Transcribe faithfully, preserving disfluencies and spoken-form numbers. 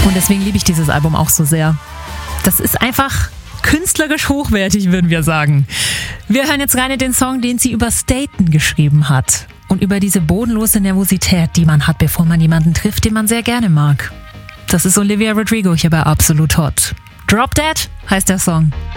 Und deswegen liebe ich dieses Album auch so sehr. Das ist einfach künstlerisch hochwertig, würden wir sagen. Wir hören jetzt rein in den Song, den sie über Staten geschrieben hat. Und über diese bodenlose Nervosität, die man hat, bevor man jemanden trifft, den man sehr gerne mag. Das ist Olivia Rodrigo hier bei Absolut Hot. Drop Dead heißt der Song.